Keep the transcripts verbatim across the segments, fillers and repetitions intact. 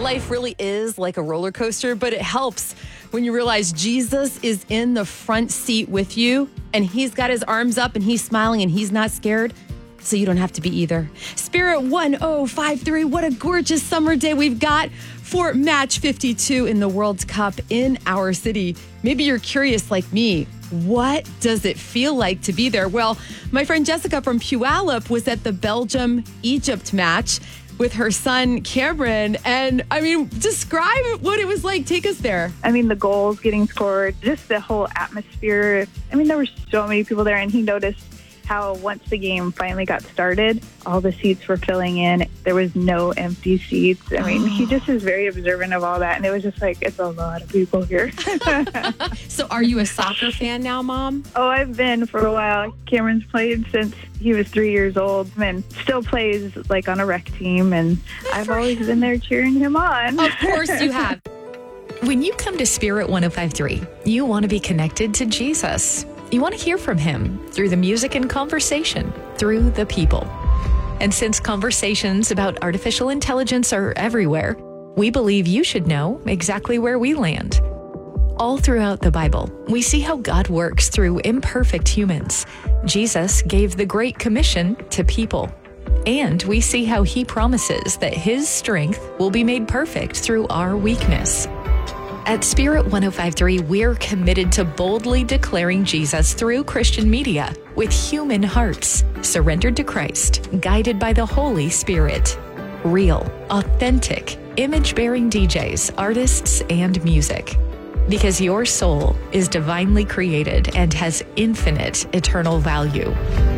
life really is like a roller coaster, but it helps when you realize Jesus is in the front seat with you and he's got his arms up and he's smiling and he's not scared. So you don't have to be either. Spirit one oh five three, what a gorgeous summer day we've got for match fifty-two in the World Cup in our city. Maybe you're curious like me. What does it feel like to be there? Well, my friend Jessica from Puyallup was at the Belgium-Egypt match with her son, Cameron. And I mean, describe what it was like. Take us there. I mean, the goals getting scored, just the whole atmosphere. I mean, there were so many people there, and he noticed how once the game finally got started, all the seats were filling in. There was no empty seats. I mean, oh. he just is very observant of all that. And it was just like, it's a lot of people here. So are you a soccer fan now, Mom? Oh, I've been for a while. Cameron's played since he was three years old and still plays like on a rec team. And Good I've always him. been there cheering him on. Of course you have. When you come to Spirit one oh five three, you want to be connected to Jesus. You want to hear from him through the music and conversation, through the people. And since conversations about artificial intelligence are everywhere, we believe you should know exactly where we land. All throughout the Bible, we see how God works through imperfect humans. Jesus gave the Great Commission to people. And we see how he promises that his strength will be made perfect through our weakness. At Spirit one oh five three, we're committed to boldly declaring Jesus through Christian media with human hearts, surrendered to Christ, guided by the Holy Spirit. Real, authentic, image-bearing D Js, artists, and music. Because your soul is divinely created and has infinite eternal value.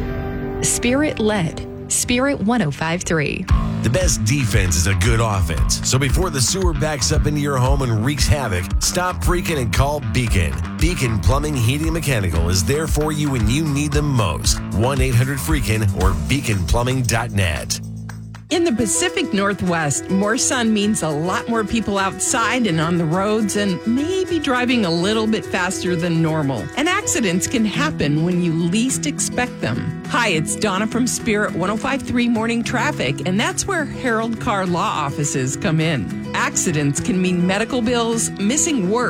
Spirit-led, Spirit one oh five three. The best defense is a good offense. So before the sewer backs up into your home and wreaks havoc, stop freaking and call Beacon. Beacon Plumbing, Heating, and Mechanical is there for you when you need them most. one eight hundred freakin' or beacon plumbing dot net. In the Pacific Northwest, more sun means a lot more people outside and on the roads and maybe driving a little bit faster than normal. And accidents can happen when you least expect them. Hi, it's Donna from Spirit one oh five three Morning Traffic, and that's where Harold Carr Law Offices come in. Accidents can mean medical bills, missing work,